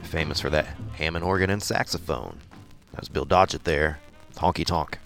famous for that Hammond organ and saxophone. That was Bill Dodgett there. Honky tonk.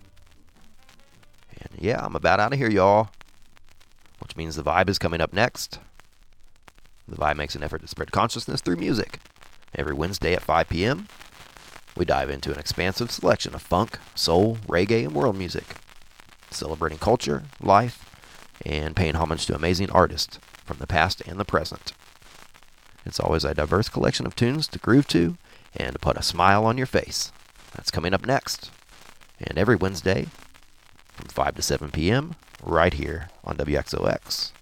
And yeah, I'm about out of here, y'all. Which means The Vibe is coming up next. The Vibe makes an effort to spread consciousness through music. Every Wednesday at 5 p.m., we dive into an expansive selection of funk, soul, reggae, and world music, celebrating culture, life, and paying homage to amazing artists from the past and the present. It's always a diverse collection of tunes to groove to and to put a smile on your face. That's coming up next. And every Wednesday from 5 to 7 p.m. right here on WXOX.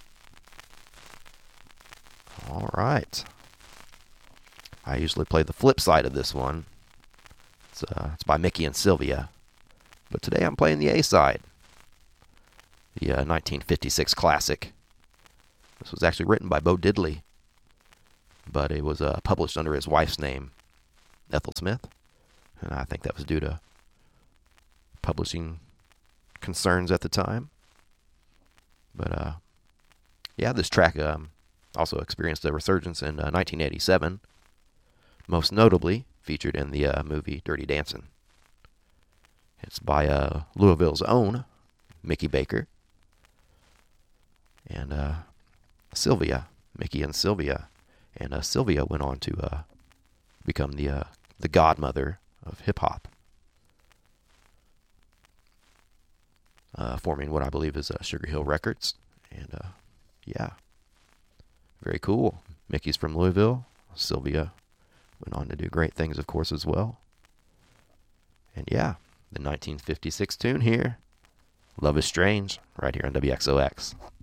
All right. I usually play the flip side of this one. It's by Mickey and Sylvia. But today I'm playing the A side. The 1956 classic. This was actually written by Bo Diddley. But it was published under his wife's name, Ethel Smith. And I think that was due to publishing concerns at the time. But yeah, this track also experienced a resurgence in 1987. Most notably featured in the movie Dirty Dancing. It's by Louisville's own Mickey Baker and Sylvia, Mickey and Sylvia. And Sylvia went on to become the godmother of hip-hop, forming what I believe is Sugar Hill Records. And yeah, very cool. Mickey's from Louisville. Sylvia went on to do great things, of course, as well. And yeah, the 1956 tune here, Love is Strange, right here on WXOX.